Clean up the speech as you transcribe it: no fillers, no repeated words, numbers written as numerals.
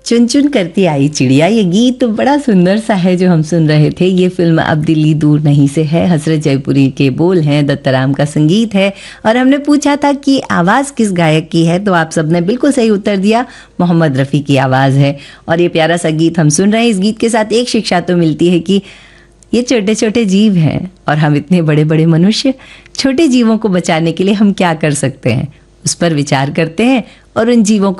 चुन चुन करती आई चिड़िया, ये गीत बड़ा सुंदर सा है जो हम सुन रहे थे। ये फिल्म अब दिल्ली दूर नहीं से है, हसरत जयपुरी के बोल हैं, दत्ताराम का संगीत है। और हमने पूछा था कि आवाज़ किस गायक की है, तो आप सबने बिल्कुल सही उत्तर दिया, मोहम्मद रफ़ी की आवाज़ है। और ये प्यारा सा गीत हम सुन रहे हैं। इस गीत के साथ एक शिक्षा तो मिलती है कि ये छोटे छोटे जीव हैं और हम इतने बड़े बड़े मनुष्य, छोटे जीवों को बचाने के लिए हम क्या कर सकते हैं, उस पर विचार करते हैं और उन जीवों को